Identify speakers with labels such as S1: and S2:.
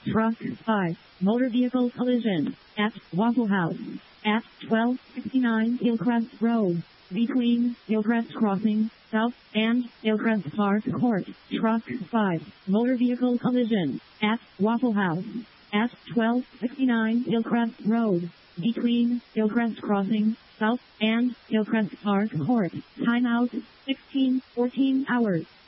S1: Truck 5. Motor vehicle collision at Waffle House at 1269 Hillcrest Road, between Hillcrest Crossing South and Hillcrest Park Court. Truck 5. Motor vehicle collision at Waffle House at 1269 Hillcrest Road, between Hillcrest Crossing South and Hillcrest Park Court. Timeout 16:14 hours.